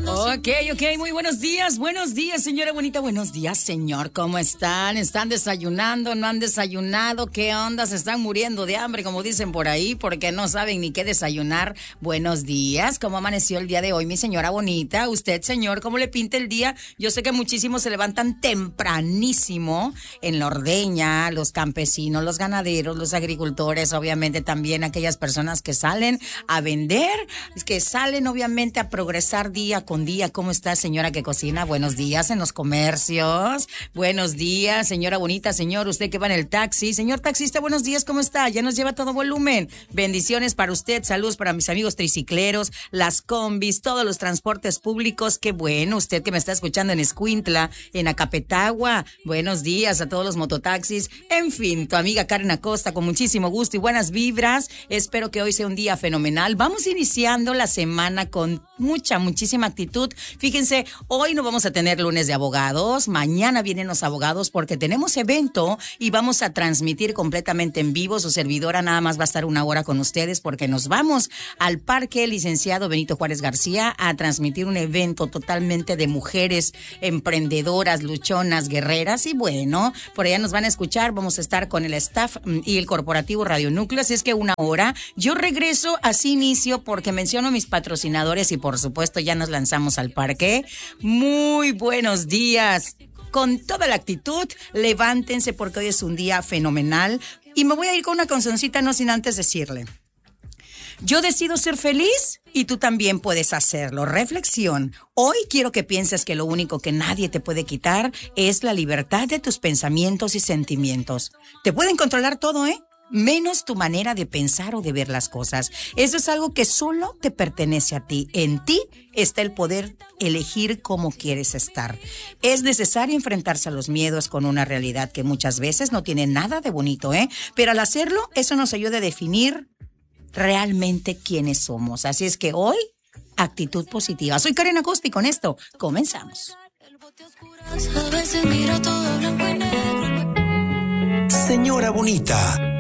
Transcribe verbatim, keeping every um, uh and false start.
Ok, ok, muy buenos días, buenos días, señora bonita, buenos días, señor, ¿cómo están? ¿Están desayunando? ¿No han desayunado? ¿Qué onda? ¿Se están muriendo de hambre, como dicen por ahí, porque no saben ni qué desayunar? Buenos días, ¿cómo amaneció el día de hoy, mi señora bonita? Usted, señor, ¿cómo le pinta el día? Yo sé que muchísimos se levantan tempranísimo en la ordeña, los campesinos, los ganaderos, los agricultores, obviamente también aquellas personas que salen a vender, que salen obviamente a progresar día con día. ¿Cómo está, señora que cocina? Buenos días en los comercios. Buenos días, señora bonita, señor, usted que va en el taxi. Señor taxista, buenos días, ¿cómo está? Ya nos lleva todo volumen. Bendiciones para usted, saludos para mis amigos tricicleros, las combis, todos los transportes públicos. Qué bueno, usted que me está escuchando en Escuintla, en Acapetagua. Buenos días a todos los mototaxis. En fin, tu amiga Karen Acosta, con muchísimo gusto y buenas vibras. Espero que hoy sea un día fenomenal. Vamos iniciando la semana con mucha, muchísima actitud. Fíjense, hoy no vamos a tener lunes de abogados, mañana vienen los abogados porque tenemos evento y vamos a transmitir completamente en vivo. Su servidora nada más va a estar una hora con ustedes porque nos vamos al Parque Licenciado Benito Juárez García a transmitir un evento totalmente de mujeres emprendedoras, luchonas, guerreras y bueno, por allá nos van a escuchar, vamos a estar con el staff y el corporativo Radio Núcleo, así es que una hora. Yo regreso, así inicio porque menciono a mis patrocinadores y por supuesto ya nos lanzamos al parque. Muy buenos días. Con toda la actitud, levántense porque hoy es un día fenomenal. Y me voy a ir con una cancioncita, no sin antes decirle: yo decido ser feliz y tú también puedes hacerlo. Reflexión. Hoy quiero que pienses que lo único que nadie te puede quitar es la libertad de tus pensamientos y sentimientos. Te pueden controlar todo, ¿eh? Menos tu manera de pensar o de ver las cosas. Eso es algo que solo te pertenece a ti. En ti está el poder elegir cómo quieres estar. Es necesario enfrentarse a los miedos con una realidad que muchas veces no tiene nada de bonito, ¿eh? Pero al hacerlo, eso nos ayuda a definir realmente quiénes somos. Así es que hoy, actitud positiva. Soy Karen Acosta y con esto comenzamos. Señora bonita,